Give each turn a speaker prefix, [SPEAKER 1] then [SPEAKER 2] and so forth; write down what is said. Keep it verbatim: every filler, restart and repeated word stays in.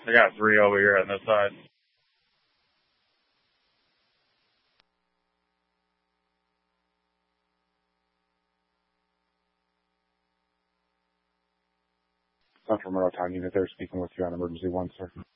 [SPEAKER 1] I got three over here on this side.
[SPEAKER 2] Central Monroe Town Unit there speaking with you on emergency one, sir.